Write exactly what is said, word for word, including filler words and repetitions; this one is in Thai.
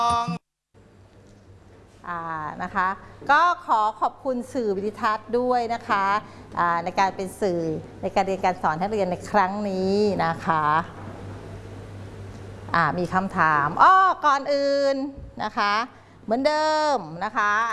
อ่านะคะก็ขอขอบคุณสื่อวิดิทัศน์ด้วยนะคะในการเป็นสื่อในการเรียนการสอนให้เรียนในครั้งนี้นะคะมีคำถามอ้อก่อนอื่นนะคะเหมือนเดิมนะคะ